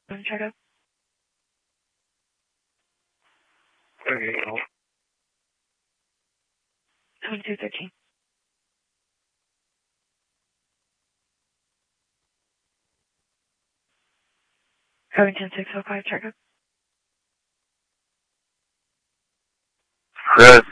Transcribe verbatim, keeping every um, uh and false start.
checkup. Okay, oh. twenty-two thirteen. Covington six oh five checkup. Good.